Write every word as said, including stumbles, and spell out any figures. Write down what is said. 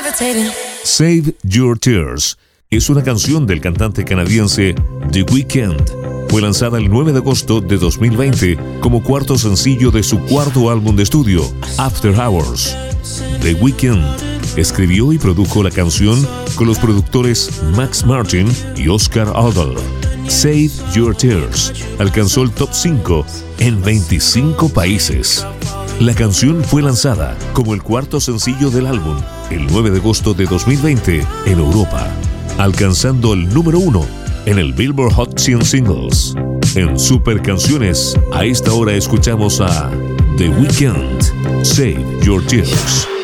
Save Your Tears es una canción del cantante canadiense The Weeknd. Fue lanzada el nueve de agosto de dos mil veinte como cuarto sencillo de su cuarto álbum de estudio, After Hours. The Weeknd escribió y produjo la canción con los productores Max Martin y Oscar Aldal. Save Your Tears alcanzó el top cinco en veinticinco países. La canción fue lanzada como el cuarto sencillo del álbum el nueve de agosto de dos mil veinte en Europa, alcanzando el número uno en el Billboard Hot cien Singles. En Super Canciones, a esta hora escuchamos a The Weeknd, Save Your Tears.